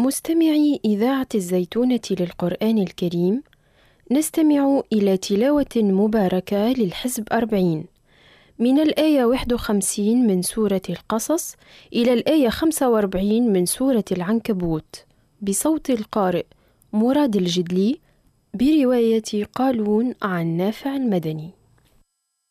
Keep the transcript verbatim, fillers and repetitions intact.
مستمعي إذاعة الزيتونة للقرآن الكريم، نستمع إلى تلاوة مباركة للحزب أربعين من الآية واحد وخمسين من سورة القصص إلى الآية خمسة وأربعين من سورة العنكبوت، بصوت القارئ مراد الجدلي، برواية قالون عن نافع المدني.